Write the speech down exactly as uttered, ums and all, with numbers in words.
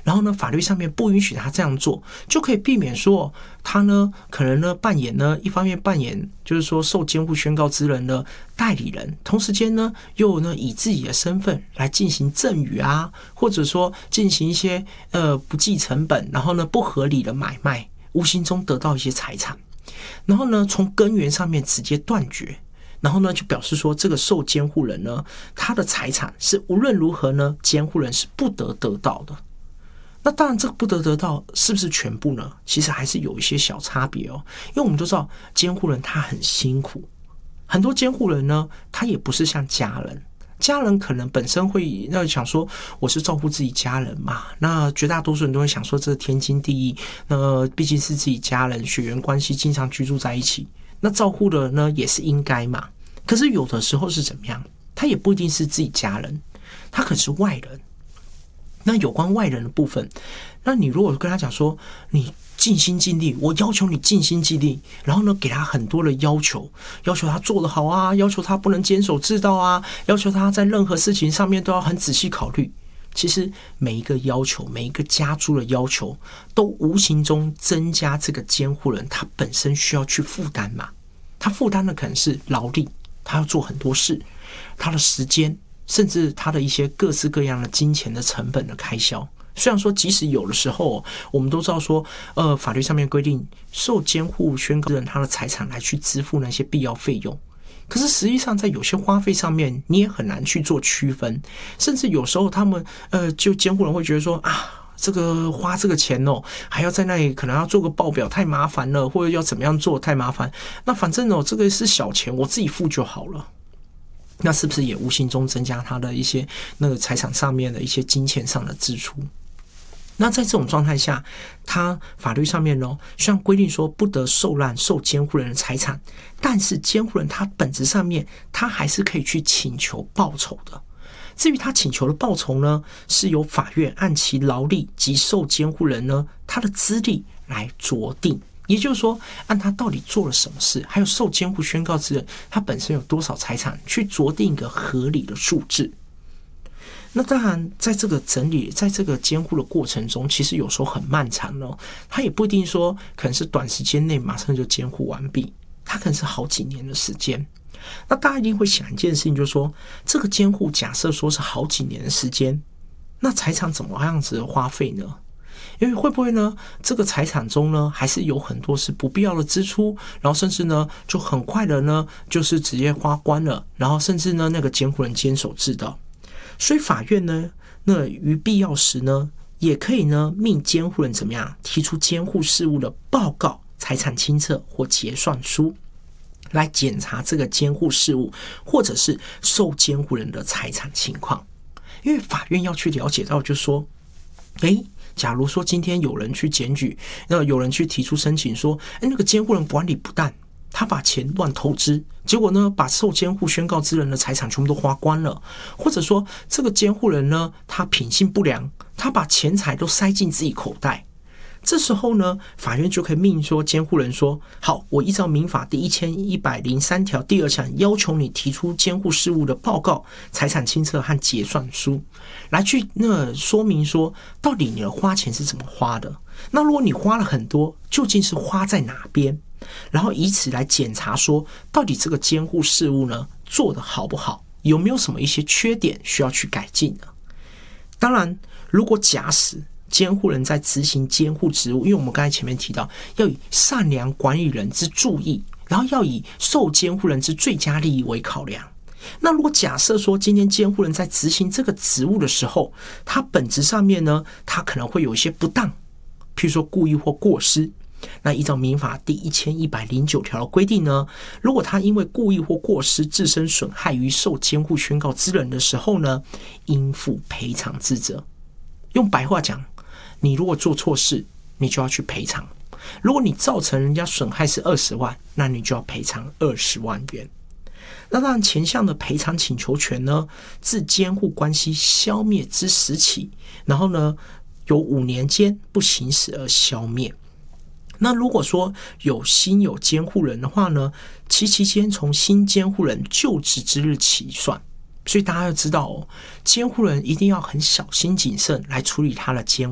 然后呢法律上面不允许他这样做，就可以避免说他呢可能呢扮演呢一方面扮演就是说受监护宣告之人的代理人，同时间呢又呢以自己的身份来进行赠与啊，或者说进行一些呃不计成本，然后呢不合理的买卖，无形中得到一些财产，然后呢从根源上面直接断绝，然后呢就表示说这个受监护人呢他的财产是无论如何呢监护人是不得得到的。那当然这个不得得到是不是全部呢？其实还是有一些小差别哦，因为我们都知道监护人他很辛苦，很多监护人呢他也不是像家人，家人可能本身会那想说我是照顾自己家人嘛，那绝大多数人都会想说这天经地义，那毕竟是自己家人，血缘关系经常居住在一起，那照顾的呢也是应该嘛。可是有的时候是怎么样，他也不一定是自己家人，他可能是外人。那有关外人的部分，那你如果跟他讲说你尽心尽力，我要求你尽心尽力，然后呢给他很多的要求，要求他做得好啊，要求他不能坚守自盗啊，要求他在任何事情上面都要很仔细考虑，其实每一个要求，每一个加诸的要求都无形中增加这个监护人他本身需要去负担嘛。他负担的可能是劳力，他要做很多事，他的时间，甚至他的一些各式各样的金钱的成本的开销。虽然说即使有的时候我们都知道说呃，法律上面规定受监护宣告人他的财产来去支付那些必要费用，可是实际上在有些花费上面你也很难去做区分，甚至有时候他们呃，就监护人会觉得说啊这个花这个钱哦，还要在那里可能要做个报表太麻烦了，或者要怎么样做太麻烦，那反正哦这个是小钱我自己付就好了，那是不是也无形中增加他的一些那个财产上面的一些金钱上的支出？那在这种状态下，他法律上面呢，虽然规定说不得受滥受监护人的财产，但是监护人他本质上面他还是可以去请求报酬的。至于他请求的报酬呢，是由法院按其劳力及受监护人呢他的资历来酌定。也就是说，按他到底做了什么事，还有受监护宣告之人他本身有多少财产，去酌定一个合理的数字。那当然在这个整理在这个监护的过程中，其实有时候很漫长哦，他也不一定说可能是短时间内马上就监护完毕，他可能是好几年的时间。那大家一定会想一件事情，就是说这个监护假设说是好几年的时间，那财产怎么样子的花费呢？因为会不会呢这个财产中呢还是有很多是不必要的支出，然后甚至呢就很快的呢就是直接花光了，然后甚至呢那个监护人坚守自盗。所以法院呢那于必要时呢也可以呢命监护人怎么样提出监护事务的报告、财产清册或结算书，来检查这个监护事务或者是受监护人的财产情况。因为法院要去了解到，就是说诶假如说今天有人去检举，那有人去提出申请说诶那个监护人管理不当，他把钱乱投资，结果呢把受监护宣告之人的财产全部都花光了，或者说这个监护人呢他品性不良，他把钱财都塞进自己口袋，这时候呢法院就可以命说监护人说好，我依照民法第一千一百零三条第二项要求你提出监护事务的报告、财产清册和结算书，来去那说明说到底你的花钱是怎么花的，那如果你花了很多，究竟是花在哪边，然后以此来检查说到底这个监护事务呢做得好不好，有没有什么一些缺点需要去改进的。当然如果假使监护人在执行监护职务，因为我们刚才前面提到要以善良管理人之注意，然后要以受监护人之最佳利益为考量。那如果假设说今天监护人在执行这个职务的时候，他本质上面呢他可能会有一些不当，譬如说故意或过失，那依照民法第一千一百零九条的规定呢，如果他因为故意或过失自身损害于受监护宣告之人的时候呢，应负赔偿之责。用白话讲，你如果做错事，你就要去赔偿。如果你造成人家损害是二十万，那你就要赔偿二十万元。那当然前项的赔偿请求权呢，自监护关系消灭之时起，然后呢有五年间不行使而消灭。那如果说有新有监护人的话呢，其期间从新监护人就职之日起算。所以大家要知道哦，监护人一定要很小心谨慎来处理他的监护